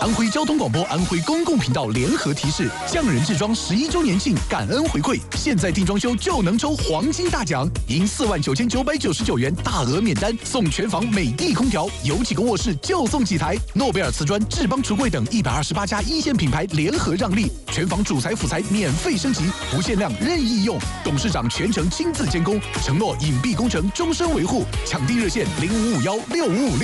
安徽交通广播、安徽公共频道联合提示：匠人制装11周年庆感恩回馈，现在订装修就能抽黄金大奖，赢49999元大额免单，送全房美的空调，有几个卧室就送几台。诺贝尔瓷砖、智邦橱柜等128家一线品牌联合让利，全房主材辅材免费升级，不限量任意用，董事长全程亲自监工，承诺隐蔽工程终身维护。抢订热线05516556。